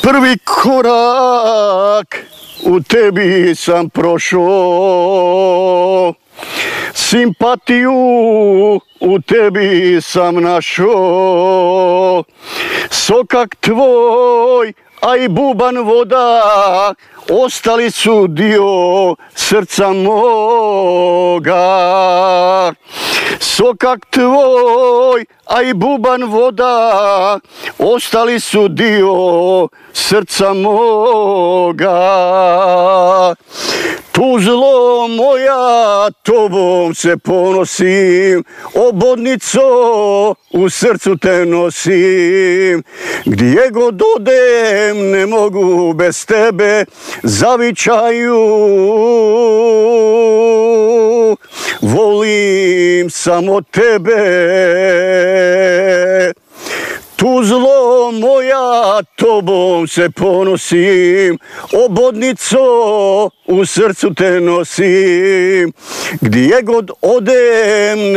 Prvi korak u tebi sam prošao, simpatiju u tebi sam našao. Sokak tvoj, a i buban voda, ostali su dio srca moga. Sokak tvoj, a i buban voda, ostali su dio srca moga. Tuzlo moja, tobom se ponosim, obodnico, u srcu te nosim. Gdje god odem, ne mogu bez tebe, zavičaju. Volim samo tebe. Tuzlo moja, tobom se ponosim, obodnico, u srcu te nosim. Gdje god odem,